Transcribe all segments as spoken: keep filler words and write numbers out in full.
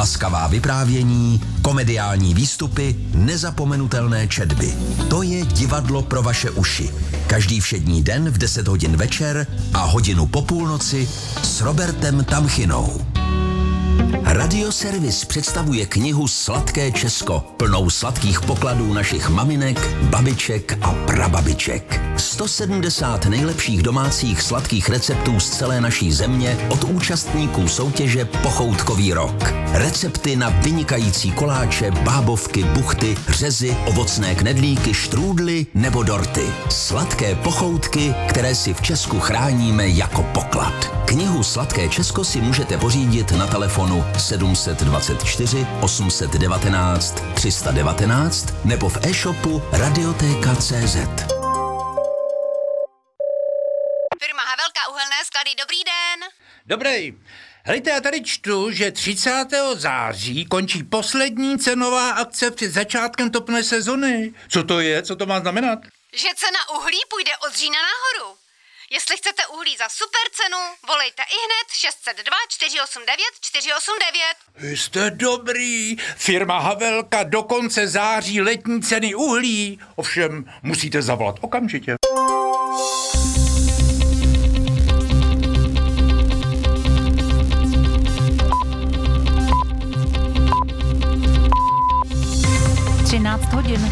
laskavá vyprávění, komediální výstupy, nezapomenutelné četby. To je divadlo pro vaše uši. Každý všední den v deset hodin večer a hodinu po půlnoci s Robertem Tamchinou. Radioservis představuje knihu Sladké Česko, plnou sladkých pokladů našich maminek, babiček a prababiček. sto sedmdesát nejlepších domácích sladkých receptů z celé naší země od účastníků soutěže Pochoutkový rok. Recepty na vynikající koláče, bábovky, buchty, řezy, ovocné knedlíky, štrůdly nebo dorty. Sladké pochoutky, které si v Česku chráníme jako poklad. Knihu Sladké Česko si můžete pořídit na telefonu sedm dvacet čtyři osm set devatenáct tři sta devatenáct nebo v e-shopu radioteka tečka cé zet. Firma Havelka uhelné sklady, dobrý den. Dobrý. Helejte, já tady čtu, že třicátého září končí poslední cenová akce před začátkem topné sezony. Co to je? Co to má znamenat? Že cena uhlí půjde od října nahoru. Jestli chcete uhlí za super cenu, volejte ihned šest set dva čtyři osm devět čtyři osm devět. Jste dobrý. Firma Havelka do konce září letní ceny uhlí. Ovšem, musíte zavolat okamžitě. třináct hodin.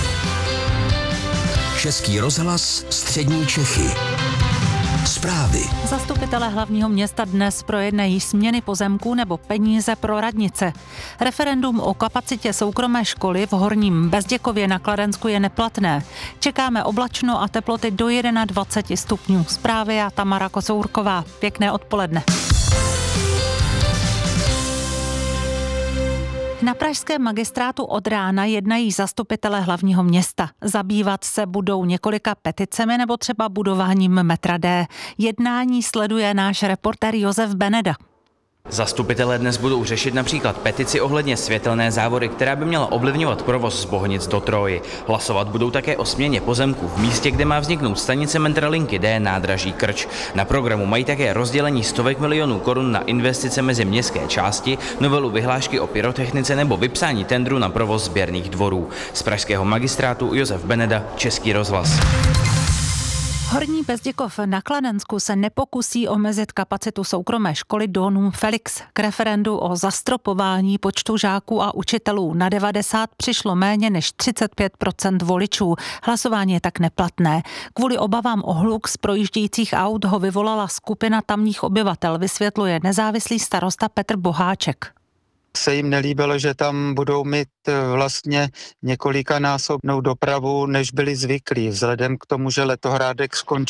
Český rozhlas, střední Čechy. Zprávy. Zastupitelé hlavního města dnes projednají směny pozemků nebo peníze pro radnice. Referendum o kapacitě soukromé školy v Horním Bezděkově na Kladensku je neplatné. Čekáme oblačno a teploty do dvacet jedna stupňů. Zprávy a Tamara Kocourková. Pěkné odpoledne. Na pražském magistrátu od rána jednají zastupitelé hlavního města. Zabývat se budou několika peticemi nebo třeba budováním metra D. Jednání sleduje náš reportér Josef Beneda. Zastupitelé dnes budou řešit například petici ohledně světelné závody, která by měla ovlivňovat provoz z Bohnic do Troji. Hlasovat budou také o směně pozemků v místě, kde má vzniknout stanice metra linky D nádraží Krč. Na programu mají také rozdělení stovek milionů korun na investice mezi městské části, novelu vyhlášky o pyrotechnice nebo vypsání tendru na provoz sběrných dvorů. Z pražského magistrátu Josef Beneda, Český rozhlas. Horní Bezděkov na Kladensku se nepokusí omezit kapacitu soukromé školy Donum Felix. K referendu o zastropování počtu žáků a učitelů na devadesát přišlo méně než třicet pět procent voličů. Hlasování je tak neplatné. Kvůli obavám o hluk z projíždějících aut ho vyvolala skupina tamních obyvatel, vysvětluje nezávislý starosta Petr Boháček. Se jim nelíbilo, že tam budou mít vlastně několikanásobnou dopravu, než byli zvyklí, vzhledem k tomu, že Letohrádek skončí